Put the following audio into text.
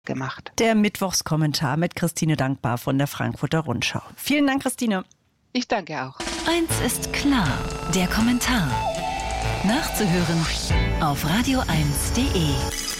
gemacht. Der Mittwochskommentar mit Christine Dankbar von der Frankfurter Rundschau. Vielen Dank, Christine. Ich danke auch. Eins ist klar, der Kommentar. Nachzuhören auf radio1.de.